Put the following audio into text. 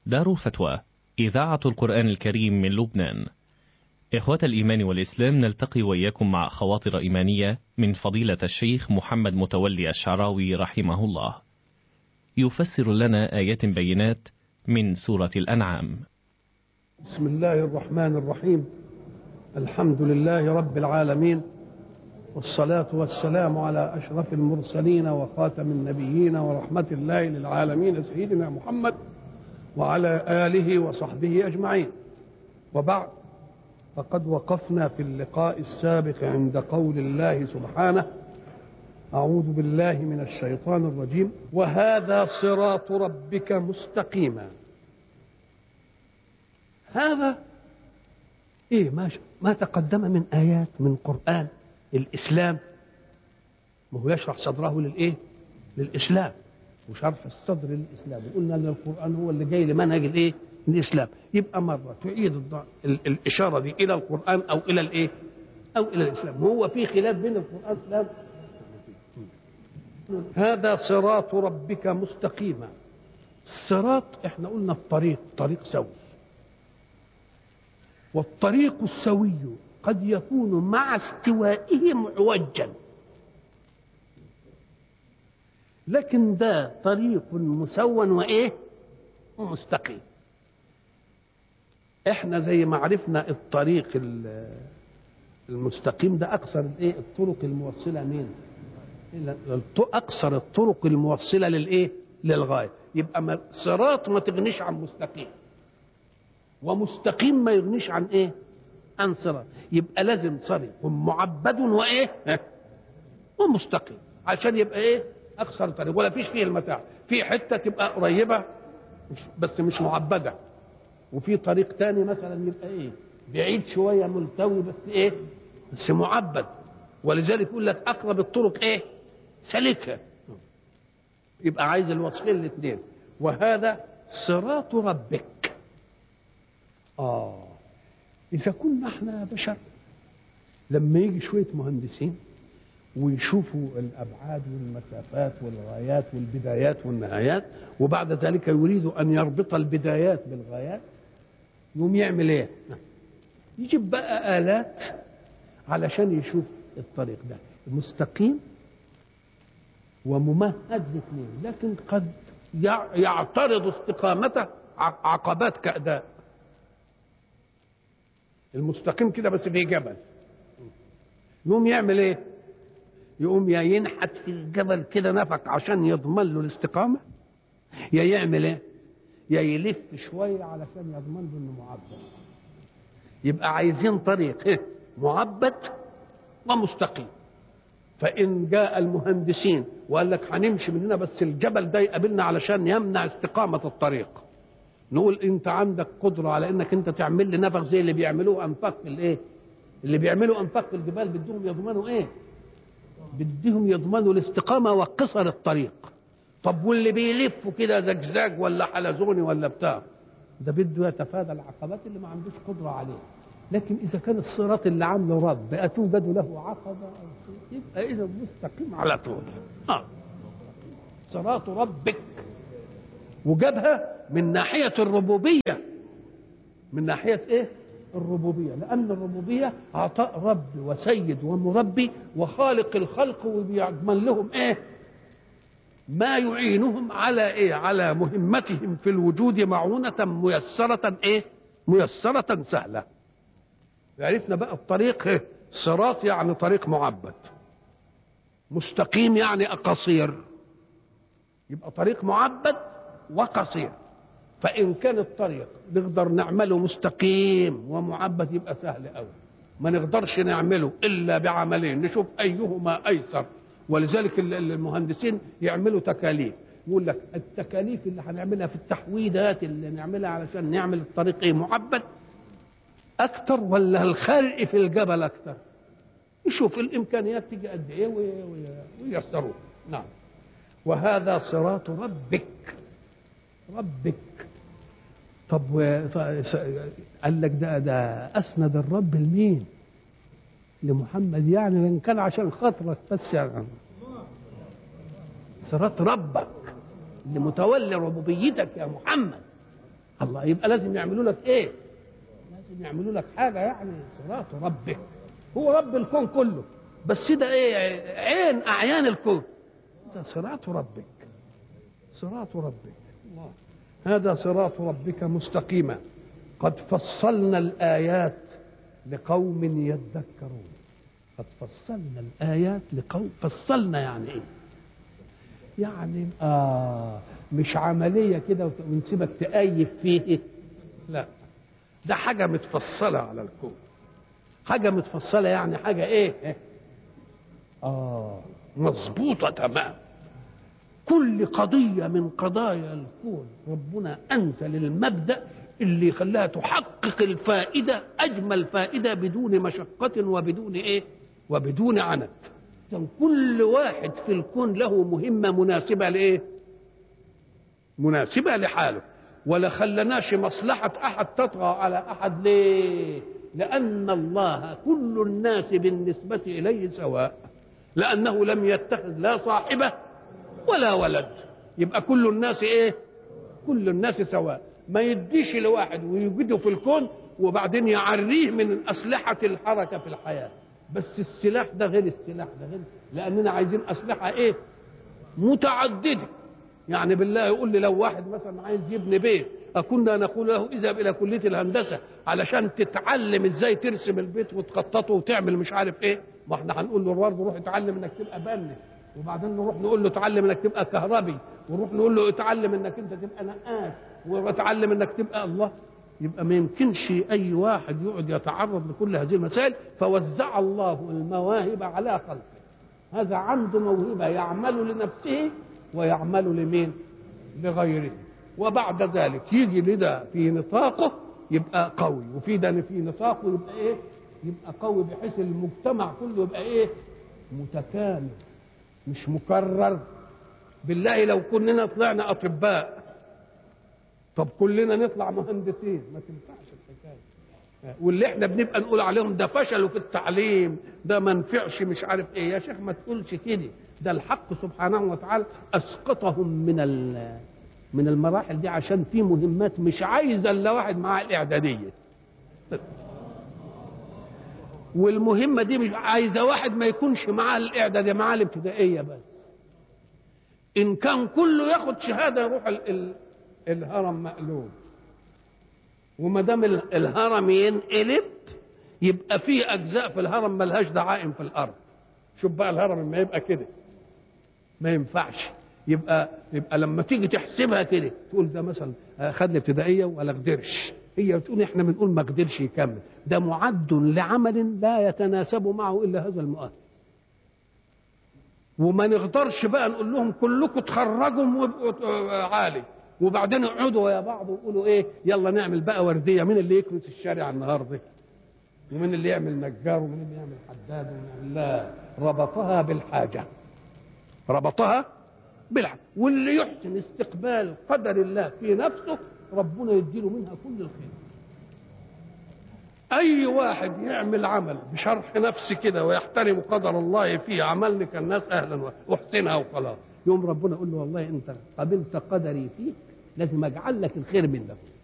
دار الفتوى إذاعة القرآن الكريم من لبنان. إخوة الإيمان والإسلام، نلتقي وإياكم مع خواطر إيمانية من فضيلة الشيخ محمد متولي الشعراوي رحمه الله، يفسر لنا آيات بينات من سورة الأنعام. بسم الله الرحمن الرحيم. الحمد لله رب العالمين، والصلاة والسلام على أشرف المرسلين وخاتم النبيين ورحمة الله للعالمين سيدنا محمد وعلى آله وصحبه أجمعين. وبعد، فقد وقفنا في اللقاء السابق عند قول الله سبحانه: أعوذ بالله من الشيطان الرجيم، وهذا صراط ربك مستقيما. هذا ما تقدم من آيات من قرآن الإسلام، ما هو يشرح صدره للإسلام، وشرح الصدر للإسلام. وقلنا أن القرآن هو اللي جاي لمنهج الإسلام. يبقى مرة تعيد الإشارة دي إلى القرآن أو إلى أو إلى الإسلام. هو في خلاف بين القرآن والإسلام. هذا صراط ربك مستقيما. الصراط احنا قلنا طريق سوي، والطريق السوي قد يكون مع استوائه معوجا، لكن ده طريق مسون ومستقيم. احنا زي ما عرفنا الطريق المستقيم ده اقصر الطرق الموصله اقصر الطرق الموصله للغايه. يبقى صراط ما تغنيش عن مستقيم، ومستقيم ما يغنيش عن عن صراط. يبقى لازم طريق معبد ومستقيم عشان يبقى اقصر طريق، ولا فيش فيه المتاع. في حته تبقى قريبه بس مش معبده، وفي طريق تاني مثلا يبقى بعيد شويه ملتوي بس معبد. ولذلك يقول لك اقرب الطرق سلكها. يبقى عايز الوصفين الاثنين. وهذا صراط ربك. إذا كنا احنا بشر، لما يجي شوية مهندسين ويشوفوا الأبعاد والمسافات والغايات والبدايات والنهايات، وبعد ذلك يريدوا أن يربط البدايات بالغايات، يقوم يعمل يجيب بقى آلات علشان يشوف الطريق ده مستقيم وممهد لاثنين، لكن قد يعترض استقامته عقبات كأداء. المستقيم كده بس في جبل، يقوم يعمل يقوم يا ينحت في الجبل كده نفق عشان يضمن له الاستقامة، يا يعمل يا يلف شوية علشان يضمن له انه معبد. يبقى عايزين طريق معبد ومستقيم. فإن جاء المهندسين وقال لك هنمشي من هنا بس الجبل ده يقابلنا علشان يمنع استقامة الطريق، نقول انت عندك قدرة على انك انت تعمل لي نفق زي اللي بيعملوه انفاق اللي بيعملوا انفاق في الجبال. بدهم يضمنوا بدهم يضمنوا الاستقامة وقصر الطريق. طب واللي بيلفوا كده زجزاج ولا حلزوني ولا بتاع، ده بده يتفادى العقبات اللي ما عندوش قدرة عليه. لكن إذا كان الصراط اللي عامله رب أتوجد له عقبة، يبقى إذا مستقيم على طول. صراط ربك، وجابها من ناحية الربوبية، من ناحية الربوبية، لأن الربوبية عطاء رب وسيد ومربي وخالق الخلق، وبيضمن لهم ما يعينهم على على مهمتهم في الوجود معونة ميسرة سهلة. عرفنا بقى الطريق صراط يعني طريق معبد، مستقيم يعني قصير. يبقى طريق معبد وقصير. فإن كان الطريق نقدر نعمله مستقيم ومعبد يبقى سهل قوي. ما نقدرش نعمله إلا بعملين، نشوف أيهما أيسر. ولذلك المهندسين يعملوا تكاليف، يقول لك التكاليف اللي هنعملها في التحويدات اللي نعملها علشان نعمل الطريق معبد أكتر ولا الخلق في الجبل أكتر. يشوف الإمكانيات تيجي قد إيه وييسروه. نعم. وهذا صراط ربك. طب قال لك ده أسند الرب لمين؟ لمحمد. يعني إن كان عشان خاطرك بس، يعني صراط ربك اللي متولي ربوبيتك يا محمد. الله، يبقى لازم يعملوا لك ايه؟ لازم يعملوا لك حاجه، يعني صراط ربك. هو رب الكون كله، بس ده ايه؟ عين اعيان الكون، ده صراط ربك. صراط ربك الله، هذا صراط ربك مستقيما قد فصلنا الآيات لقوم يذكرون. قد فصلنا الآيات لقوم، فصلنا يعني ايه؟ يعني مش عملية كده ونسيبك تأيف فيه، لا، ده حاجة متفصلة على الكون. حاجة متفصلة يعني حاجة ايه؟ مظبوطة تمام. كل قضية من قضايا الكون ربنا أنزل المبدأ اللي خلاها تحقق الفائدة، أجمل فائدة، بدون مشقة وبدون إيه؟ وبدون عنت. كل واحد في الكون له مهمة مناسبة لإيه؟ مناسبة لحاله، ولا خلناش مصلحة أحد تطغى على أحد. ليه؟ لأن الله كل الناس بالنسبة إليه سواء، لأنه لم يتخذ لا صاحبة ولا ولد. يبقى كل الناس ايه؟ كل الناس سواء. ما يديش لواحد ويوجده في الكون وبعدين يعريه من أسلحة الحركة في الحياة. بس السلاح ده غير السلاح ده غير، لأننا عايزين أسلحة ايه؟ متعددة. يعني بالله يقول لي لو واحد مثلا عايز يبني بيت، أكنا نقول له اذهب إلى كلية الهندسة علشان تتعلم ازاي ترسم البيت وتخططه وتعمل مش عارف ايه. ما احنا هنقول له برضه روح اتعلم انك تبقى بني، وبعدين نروح نقول له اتعلم انك تبقى كهربي، ونروح نقول له اتعلم انك انت تبقى نقاش، واتعلم انك تبقى الله. يبقى ما يمكنش اي واحد يقعد يتعرض لكل هذه المسائل. فوزع الله المواهب على خلقه. هذا عنده موهبه يعمل لنفسه ويعمل لمين؟ لغيره. وبعد ذلك يجي لده في نطاقه يبقى قوي، وفي ده في نطاقه يبقى ايه؟ يبقى قوي، بحيث المجتمع كله يبقى ايه؟ متكامل مش مكرر. بالله لو كلنا طلعنا اطباء، طب كلنا نطلع مهندسين، ما تنفعش الحكايه. واللي احنا بنبقى نقول عليهم ده فشلوا في التعليم، ده ما نفعش مش عارف ايه، يا شيخ ما تقولش كده. ده الحق سبحانه وتعالى اسقطهم من المراحل دي عشان في مهمات مش عايزه الا واحد معاه الاعداديه، والمهمه دي مش عايزه واحد ما يكونش معاه الاعداديه، معاه الابتدائيه بس. ان كان كله ياخد شهاده يروح الهرم مقلوب. وما دام الهرم ينقلب يبقى في اجزاء في الهرم ملهاش دعائم في الارض. شوف بقى الهرم لما يبقى كده ما ينفعش. يبقى لما تيجي تحسبها كده تقول ده مثلا خد الابتدائيه ولا قدرش، هي بتقول احنا بنقول ما قدرش يكمل، ده معد لعمل لا يتناسب معه الا هذا المؤهل. وما نقدرش بقى نقول لهم كلكم تخرجوا وابقوا عالي وبعدين اقعدوا يا بعض ويقولوا ايه يلا نعمل بقى ورديه، مين اللي يكنس الشارع النهارده ومين اللي يعمل نجار ومين اللي يعمل حداد ومين. لا، ربطها بالحاجه، ربطها بالحاجه. واللي يحسن استقبال قدر الله في نفسه ربنا يديله منها كل الخير. اي واحد يعمل عمل بشرح نفسه كده ويحترم قدر الله فيه، عملني كالناس اهلا واحسنها وخلاص، يوم ربنا يقول له والله انت قبلت قدري فيك لازم اجعل لك الخير من ده.